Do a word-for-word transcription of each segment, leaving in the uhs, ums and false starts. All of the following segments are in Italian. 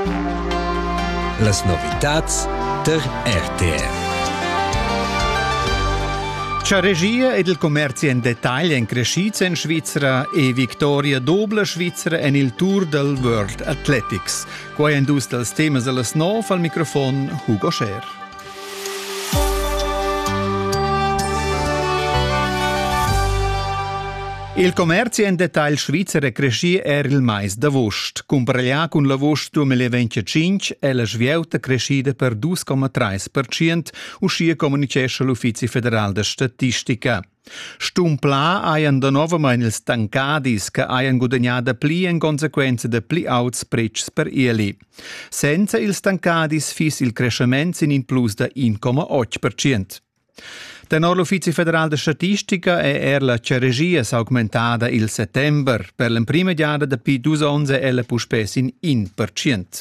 Las novitats der R T R. C'è regia ed il commercio in dettaglio in crescita in Svizzera e vittoria doppia svizzera in il Tour del World Athletics. Qua è indus dels temas delle nove al microfono Hugo Scher. Il commercio in dettaglio svizzero cresce era il mais d'agosto. Comparelhà con l'agosto duemilaventicinque è la svieuta crescita per due virgola tre per cento, uscì comunicato l'Ufficio Federale di Statistica. Stumplà hajan da novamein ils tancadis che hajan guadagnada pli in consequenza de pli auts precs per ieli. Senza ils tancadis fis il crescimento in plus da uno virgola otto per cento. Tenor l'Ufficio Federale di Statistica è er la ceregia augmentada il settember. Per la prima giada da P duemilaundici è la puspes in uno per cento.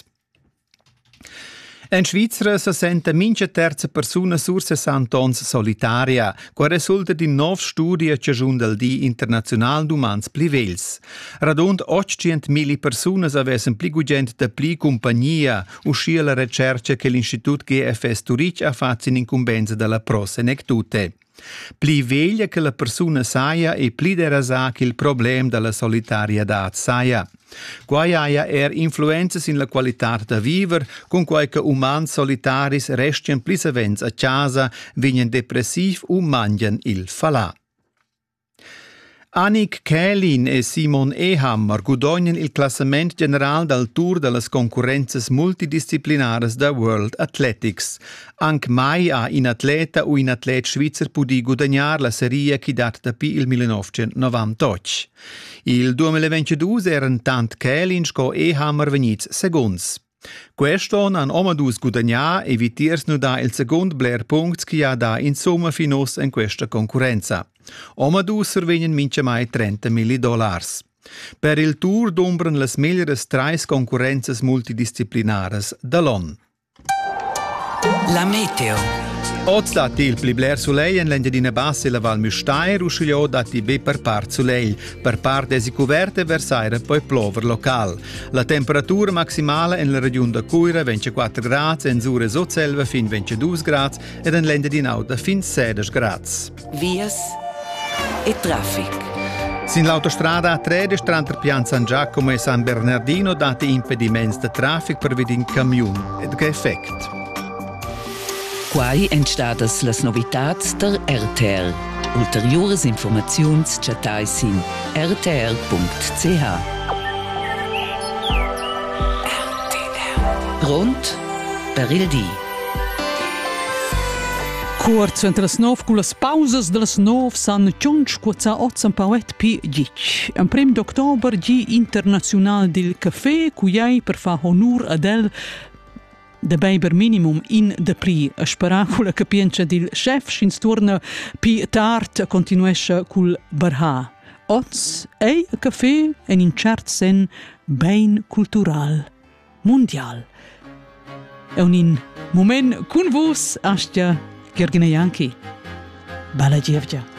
In Svizzera si sente mince terza persona sur sessanta ons solitaria, qua risulta di nove studi che giunta al Di Internazional d'Umans Plivels. Radund ottocentomila persone avessero pli gugent da pli compagnia, uscì la ricerca che l'Istituto G F S Zurich ha fatto in incumbenza della Prosenectute. Pli veglia che la persona saia e pli dera sa che il problema della solitarietà saia. Quai haia er influenzas in la qualità da viver, con qualche umans solitaris restien pli savens a casa, vignen depressiv o mangian il falà. Annick Kählin e Simon Ehammer guadagnan il classament general dal Tour delle concorrenze multidisciplinares da World Athletics. Anche mai ha in atleta o in atlet svizzer pudi guadagnar la serie che data da pi il millenovecentonovantotto. Il duemilaventidue eran tant Kählin sco Ehammer vegnits segunds. Quest'anno han omadus guadagnà e vitiers nu da il second bler punct che ha da in somma finos in questa concorrenza. Omadus survegnan mince mai trentamila dollars. Per il Tour dombran las migliores trais concorrenzas multidisciplinares dall'on. La meteo. Oggi dati il pli bler soleil in l'Engadina Bassa e la Val Müstair, uscigliò dati be per part soleil, per part desi coverte versaire poi plover local. La temperatura maximale in la regione da Cuira ventiquattro gradi, in Zure Sotselva fin ventidue gradi ed in l'Engadina Auda fin sedici gradi. Vias e traffic. Sin l'autostrada A tredici tra Pian San Giacomo e San Bernardino dati impedimenti di traffic per vedere camion ed che effetto. Quai entstadas las novitats der R T R. Ulteriores informaziuns chatais in r t r punct c h. R T R. Pront per il di. Kurz entre las nov con las pausas de las nov san tjonch quazza ozzan pauet pi gic. Am prem d'october gi internazional del caffè cujai per fa honor ad el de beiber minimum in de pri. A sparacula capienza dil chef schins torna pi tard continuesce cul barha. Oz ei a caffè en in cert sen bein cultural mondial. E un in moment cun vos astia Gheorghe Ianchi. Bala Gievgia.